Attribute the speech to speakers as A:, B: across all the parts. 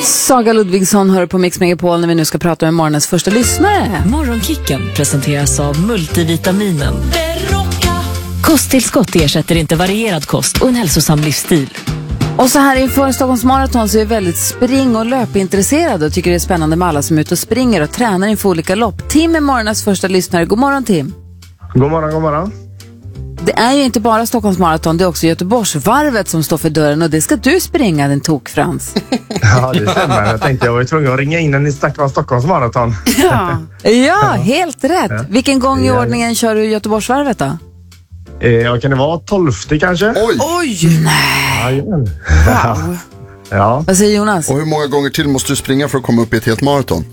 A: Saga Ludvigsson hör på Mix Megapol när vi nu ska prata med morgonens första lyssnare.
B: Morgonkicken presenteras av multivitaminen. Kosttillskott ersätter inte varierad kost och en hälsosam livsstil.
A: Och så här inför Stockholms maraton så är jag väldigt spring- och löpintresserad och tycker det är spännande med alla som är ute och springer och tränar inför olika lopp. Tim är morgonens första lyssnare. God morgon, Tim.
C: God morgon, god morgon.
A: Det är ju inte bara Stockholms maraton, det är också Göteborgsvarvet som står för dörren och det ska du springa, den tokfrans.
C: Ja, det stämmer. Jag tänkte jag var tvungen att ringa in när ni snackade om Stockholms maraton.
A: Ja, helt rätt. Ja. Vilken gång i ordningen kör du Göteborgsvarvet då?
C: Kan det vara 12:e kanske?
A: Oj! Nej!
C: Wow. Ja.
A: Vad säger Jonas?
D: Och hur många gånger till måste du springa för att komma upp i ett helt maraton?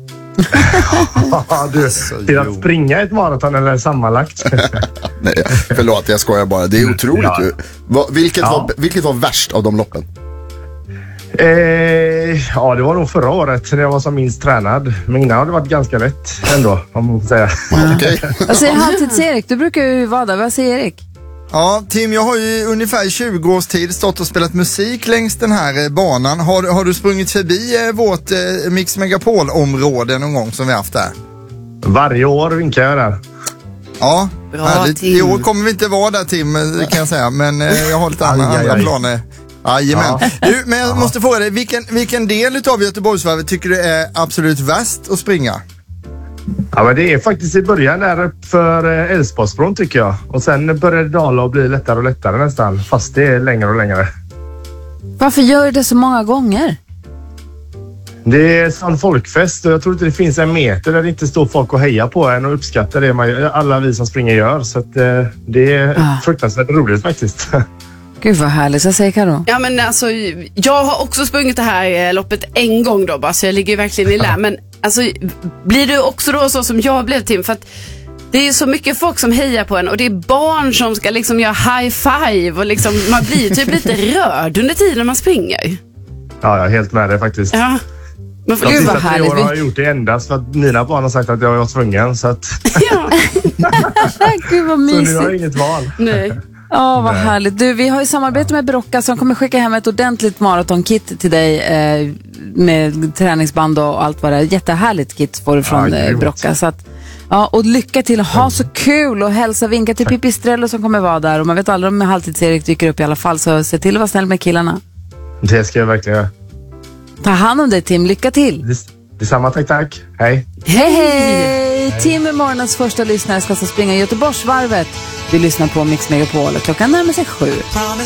C: Till att springa ett maraton eller sammanlagt?
D: Nej, förlåt, jag skojar bara. Det är otroligt. Ja. Vilket var värst av de loppen?
C: Ja, det var nog förra året när jag var som minst tränad. Men innan har det varit ganska lätt ändå, om man får säga.
D: Okay.
A: Vad säger Halvtids-Erik? Du brukar ju vara där. Vad säger Erik?
E: Ja, Tim, jag har ju ungefär 20 års tid stått och spelat musik längs den här banan. Har du sprungit förbi vårt Mix Megapol-område någon gång som vi haft där?
C: Varje år vinkar jag där.
E: Ja, i år kommer vi inte vara där, Tim, kan jag säga. Men jag har lite andra planer. Jajamän. Du, men jag måste fråga dig, vilken del av Göteborgsvarvet tycker du är absolut värst att springa?
C: Ja, men det är faktiskt i början där för Älvsborgsbron tycker jag. Och sen börjar det dala och bli lättare och lättare nästan. Fast det är längre och längre.
A: Varför gör du det så många gånger?
C: Det är sån folkfest och jag tror inte det finns en meter där det inte står folk och hejar på en och uppskattar det alla vi som springer gör. Så att, det är fruktansvärt roligt faktiskt.
A: Gud vad härligt, vad säger Karo?
F: Ja, men alltså, jag har också sprungit det här loppet en gång då bara, så jag ligger ju verkligen i lä. Men alltså, blir du också då så som jag blev, Tim? För att det är så mycket folk som hejar på en och det är barn som ska liksom göra high five och liksom, man blir typ lite rörd under tiden när man springer.
C: Ja, jag är helt med det faktiskt.
F: Ja.
C: Men för Gud vad härligt. Jag har gjort det endast för att mina barn har sagt att jag var tvungen, så att...
F: Ja.
A: Gud vad mysigt.
C: Så nu har jag inget val.
F: Nej.
A: Ja, vad härligt. Du, vi har ju samarbete med Brocka som kommer skicka hem ett ordentligt maratonkit till dig med träningsband och allt vad det är. Jättehärligt kit får du från Brocka. Så att, ja, och lycka till, ha så kul och hälsa, vinka till Pippi Strello som kommer vara där. Och man vet aldrig om Halvtids-Erik dyker upp i alla fall, så se till att vara snäll med killarna.
C: Det ska jag verkligen göra.
A: Ta hand om dig, Tim. Lycka till.
C: Detsamma, tack. Hej.
A: Hej, hej. Tim är morgonens första lyssnare, ska springa Göteborgsvarvet. Vi lyssnar på Mix Megapol och klockan närmar sig 7.